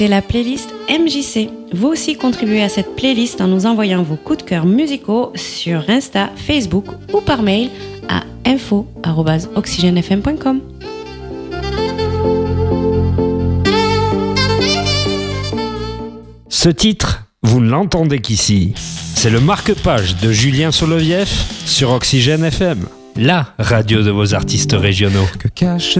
C'est la playlist MJC. Vous aussi contribuez à cette playlist en nous envoyant vos coups de cœur musicaux sur Insta, Facebook ou par mail à info@oxygenefm.com. Ce titre, vous ne l'entendez qu'ici. C'est le marque-page de Julien Soloviev sur Oxygène FM, la radio de vos artistes régionaux. Que cache